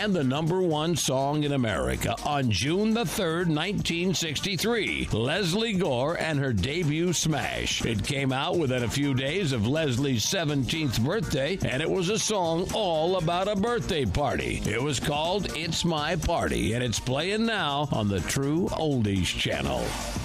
and the #1 song in America on June the 3rd, 1963. Leslie Gore and her debut smash. It came out within a few days of Leslie's 17th birthday, and it was a song all about a birthday party. It was called It's My Party, and it's playing now on the True Oldies channel.